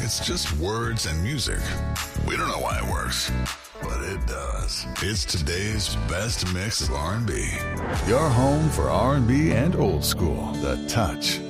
It's just words and music. We don't know why it works, but it does. It's today's best mix of R&B. Your home for R&B and old school. The Touch